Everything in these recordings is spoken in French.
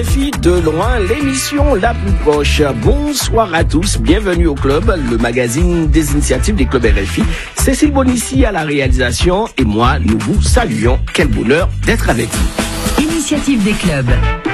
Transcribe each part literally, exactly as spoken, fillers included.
De loin, l'émission la plus proche. Bonsoir à tous, bienvenue au club, le magazine des initiatives des clubs R F I. Cécile Bonissi à la réalisation et moi, nous vous saluons. Quel bonheur d'être avec vous. Initiative des clubs.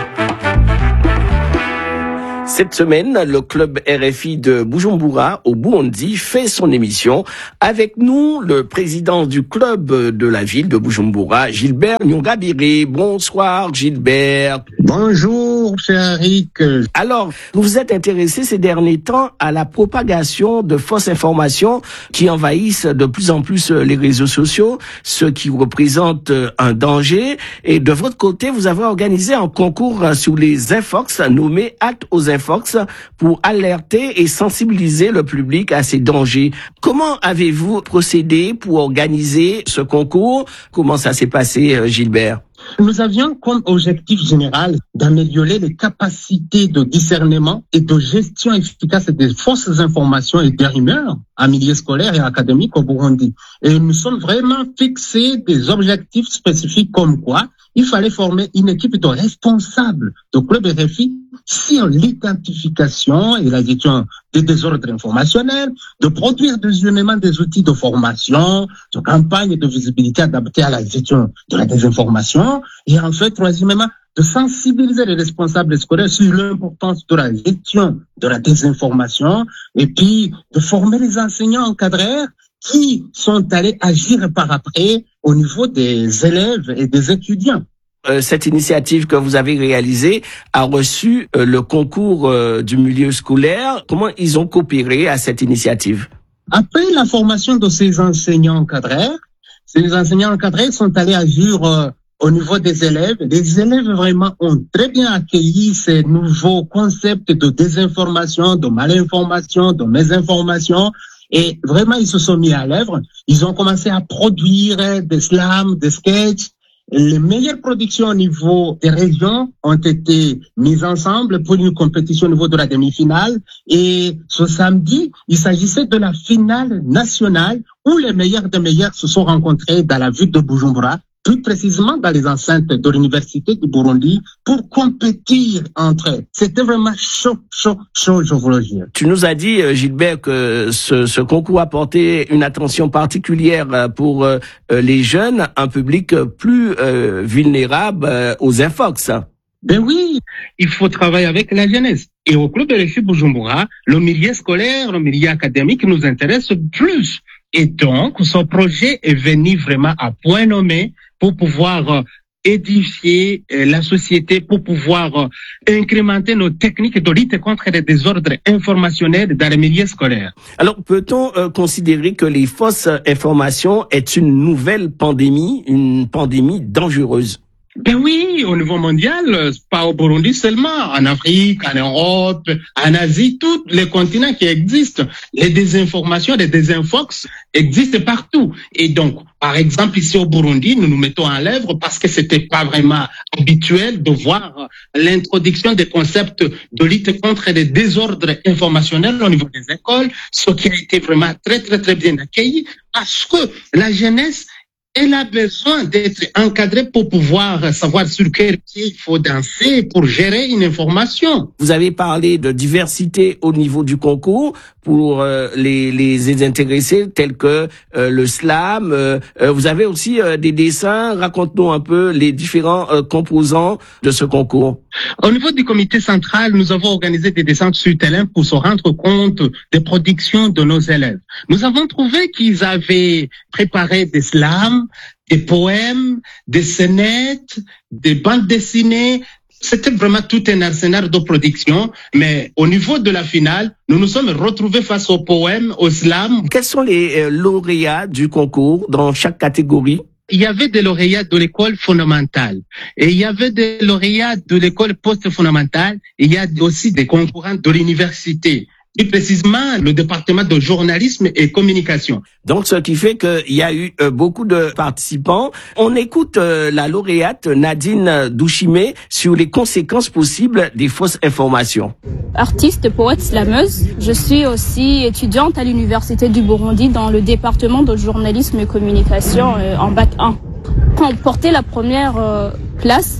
Cette semaine, le club R F I de Bujumbura, au Burundi, fait son émission. Avec nous, le président du club de la ville de Bujumbura, Gilbert Nyongabire. Bonsoir, Gilbert. Bonjour, cher Eric. Alors, vous vous êtes intéressé ces derniers temps à la propagation de fausses informations qui envahissent de plus en plus les réseaux sociaux, ce qui représente un danger. Et de votre côté, vous avez organisé un concours sur les infox nommé Halte aux infox pour alerter et sensibiliser le public à ces dangers. Comment avez-vous procédé pour organiser ce concours? Comment ça s'est passé, Gilbert? Nous avions comme objectif général d'améliorer les capacités de discernement et de gestion efficace des fausses informations et des rumeurs en milieu scolaire et académique au Burundi. Et nous sommes vraiment fixés des objectifs spécifiques comme quoi il fallait former une équipe de responsables de club R F I sur l'identification et la gestion des désordres informationnels, de produire désuniquement des outils de formation, de campagnes de visibilité adaptées à la gestion de la désinformation, et en fait, troisièmement, de sensibiliser les responsables scolaires sur l'importance de la gestion de la désinformation, et puis de former les enseignants encadreurs qui sont allés agir par après au niveau des élèves et des étudiants. Euh, cette initiative que vous avez réalisée a reçu euh, le concours euh, du milieu scolaire. Comment ils ont coopéré à cette initiative? Après la formation de ces enseignants encadreurs, ces enseignants encadreurs sont allés agir euh, au niveau des élèves. Les élèves vraiment ont très bien accueilli ces nouveaux concepts de désinformation, de malinformation, de mésinformation. Et vraiment, ils se sont mis à l'œuvre. Ils ont commencé à produire des slams, des sketchs. Les meilleures productions au niveau des régions ont été mises ensemble pour une compétition au niveau de la demi-finale. Et ce samedi, il s'agissait de la finale nationale où les meilleurs des meilleurs se sont rencontrés dans la ville de Bujumbura, plus précisément dans les enceintes de l'université du Burundi, pour compétir entre eux. C'était vraiment chaud, chaud, chaud, je vous le dis. Tu nous as dit, Gilbert, que ce, ce concours apportait une attention particulière pour euh, les jeunes, un public plus euh, vulnérable euh, aux infox. Ben oui, il faut travailler avec la jeunesse. Et au club R F I Bujumbura, le milieu scolaire, le milieu académique nous intéresse plus. Et donc, ce projet est venu vraiment à point nommé pour pouvoir euh, édifier euh, la société, pour pouvoir euh, incrémenter nos techniques de lutte contre les désordres informationnels dans les milieux scolaires. Alors, peut-on euh, considérer que les fausses informations est une nouvelle pandémie, une pandémie dangereuse? Ben oui, au niveau mondial, pas au Burundi seulement, en Afrique, en Europe, en Asie, tous les continents qui existent, les désinformations, les désinfox existent partout. Et donc, par exemple, ici au Burundi, nous nous mettons en l'œuvre parce que c'était pas vraiment habituel de voir l'introduction des concepts de lutte contre les désordres informationnels au niveau des écoles, ce qui a été vraiment très, très, très bien accueilli parce que la jeunesse, elle a besoin d'être encadrée pour pouvoir savoir sur quel pied il faut danser pour gérer une information. Vous avez parlé de diversité au niveau du concours pour euh, les, les intéressés tels que euh, le slam. Euh, vous avez aussi euh, des dessins. Raconte-nous un peu les différents euh, composants de ce concours. Au niveau du comité central, nous avons organisé des dessins sur terrain pour se rendre compte des productions de nos élèves. Nous avons trouvé qu'ils avaient préparé des slams, des poèmes, des scénettes, des bandes dessinées. C'était vraiment tout un arsenal de production, mais au niveau de la finale, nous nous sommes retrouvés face aux poèmes, aux slams. Quels sont les euh, lauréats du concours dans chaque catégorie? Il y avait des lauréats de l'école fondamentale et il y avait des lauréats de l'école post-fondamentale et il y a aussi des concurrents de l'université. Plus précisément, le département de journalisme et communication. Donc, ce qui fait qu'il y a eu euh, beaucoup de participants. On écoute euh, la lauréate Nadine Douchimé sur les conséquences possibles des fausses informations. Artiste, poète, slameuse, je suis aussi étudiante à l'université du Burundi dans le département de journalisme et communication euh, en bac un. Quand on portait la première euh, classe,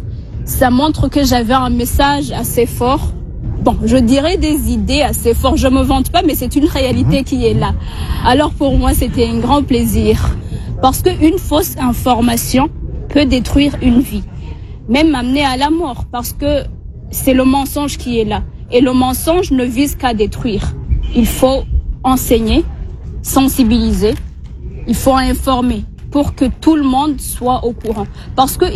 Ça montre que j'avais un message assez fort. Bon, je dirais des idées assez fortes. Je me vante pas, mais c'est une réalité qui est là. Alors pour moi, c'était un grand plaisir. Parce qu'une fausse information peut détruire une vie. Même amener à la mort. Parce que c'est le mensonge qui est là. Et le mensonge ne vise qu'à détruire. Il faut enseigner, sensibiliser. Il faut informer pour que tout le monde soit au courant. Parce que